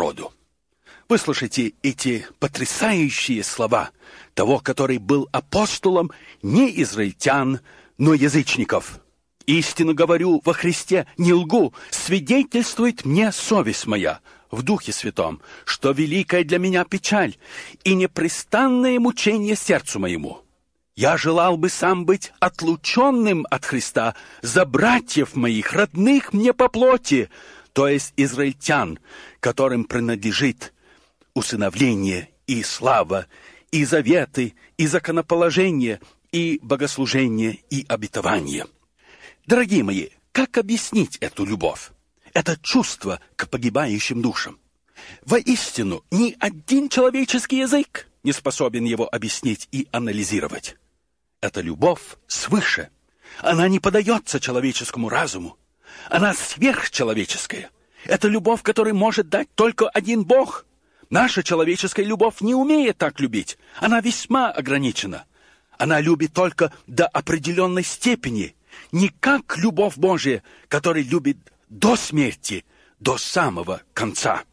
народу. Выслушайте эти потрясающие слова того, который был апостолом не израильтян, но язычников. «Истину говорю во Христе, не лгу, свидетельствует мне совесть моя в Духе Святом, что великая для меня печаль и непрестанное мучение сердцу моему. Я желал бы сам быть отлученным от Христа за братьев моих, родных мне по плоти, то есть израильтян, которым принадлежит усыновление и слава, и заветы, и законоположение, и богослужение, и обетование». Дорогие мои, как объяснить эту любовь, это чувство к погибающим душам? Воистину, ни один человеческий язык не способен его объяснить и анализировать. Это любовь свыше. Она не поддается человеческому разуму. Она сверхчеловеческая. Это любовь, которую может дать только один Бог. Наша человеческая любовь не умеет так любить. Она весьма ограничена. Она любит только до определенной степени, не как любовь Божия, которая любит до смерти, до самого конца.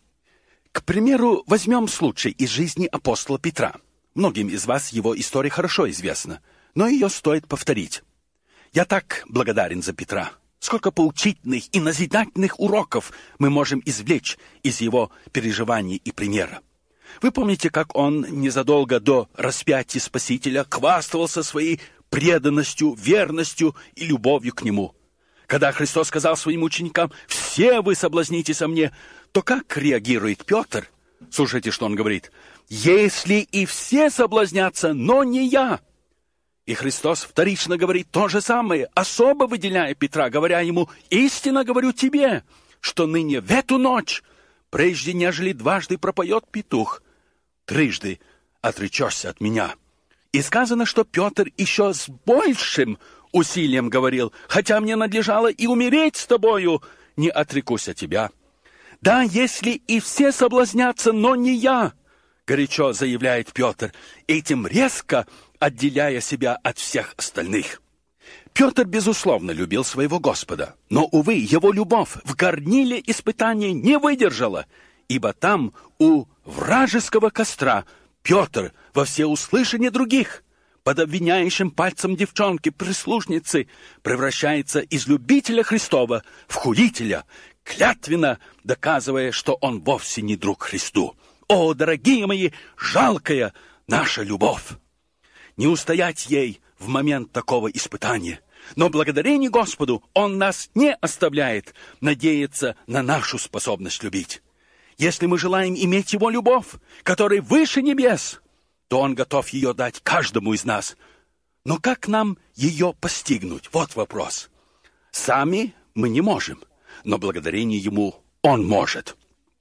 К примеру, возьмем случай из жизни апостола Петра. Многим из вас его история хорошо известна, но ее стоит повторить. Я так благодарен за Петра. Сколько поучительных и назидательных уроков мы можем извлечь из его переживаний и примера. Вы помните, как он незадолго до распятия Спасителя хвастался своей преданностью, верностью и любовью к нему. Когда Христос сказал своим ученикам: «Все вы соблазнитесь о мне», то как реагирует Петр? Слушайте, что он говорит: «Если и все соблазнятся, но не я». И Христос вторично говорит то же самое, особо выделяя Петра, говоря ему: «Истинно говорю тебе, что ныне в эту ночь, прежде нежели дважды пропоет петух, трижды отречешься от меня». И сказано, что Петр еще с большим усилием говорил: «Хотя мне надлежало и умереть с тобою, не отрекусь от тебя». «Да, если и все соблазнятся, но не я», горячо заявляет Петр, этим резко отделяя себя от всех остальных. Петр, безусловно, любил своего Господа, но, увы, его любовь в горниле испытания не выдержала, ибо там, у вражеского костра, Петр во всеуслышание других, под обвиняющим пальцем девчонки-прислужницы, превращается из любителя Христова в хулителя, клятвенно доказывая, что он вовсе не друг Христу. О, дорогие мои, жалкая наша любовь! Не устоять ей в момент такого испытания. Но благодарение Господу Он нас не оставляет надеяться на нашу способность любить. Если мы желаем иметь Его любовь, которая выше небес, то Он готов ее дать каждому из нас. Но как нам ее постигнуть? Вот вопрос. Сами мы не можем, но благодарение Ему Он может.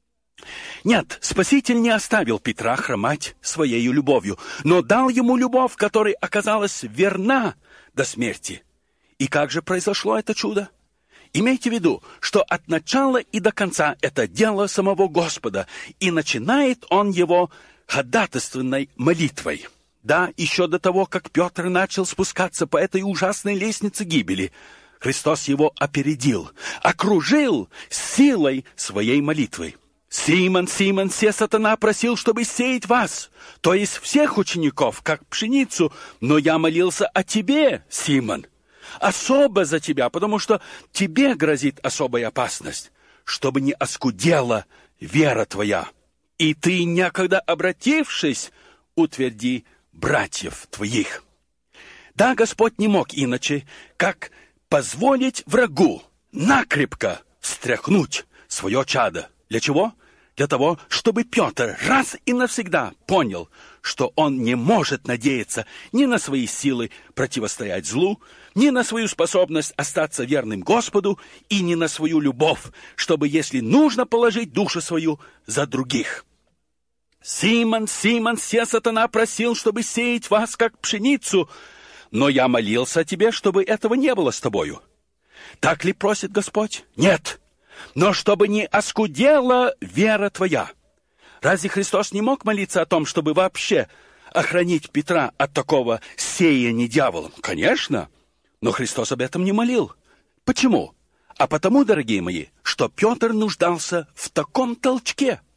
Нет, Спаситель не оставил Петра хромать своей любовью, но дал ему любовь, которая оказалась верна до смерти. И как же произошло это чудо? Имейте в виду, что от начала и до конца это дело самого Господа, и начинает Он его ходатайственной молитвой. Да, еще до того, как Петр начал спускаться по этой ужасной лестнице гибели, Христос его опередил, окружил силой своей молитвы. «Симон, Симон, се сатана просил, чтобы сеять вас, то есть всех учеников, как пшеницу, но я молился о тебе, Симон, особо за тебя, потому что тебе грозит особая опасность, чтобы не оскудела вера твоя. И ты, некогда обратившись, утверди братьев твоих». Да, Господь не мог иначе, как позволить врагу накрепко встряхнуть свое чадо. Для чего? Для того, чтобы Петр раз и навсегда понял, что он не может надеяться ни на свои силы противостоять злу, ни на свою способность остаться верным Господу, и ни на свою любовь, чтобы, если нужно, положить душу свою за других. «Симон, Симон, се сатана просил, чтобы сеять вас, как пшеницу, но я молился о тебе, чтобы этого не было с тобою». Так ли просит Господь? Нет. Но чтобы не оскудела вера твоя. Разве Христос не мог молиться о том, чтобы вообще охранить Петра от такого сеяния дьяволом? Конечно. Но Христос об этом не молил. Почему? А потому, дорогие мои, что Петр нуждался в таком толчке.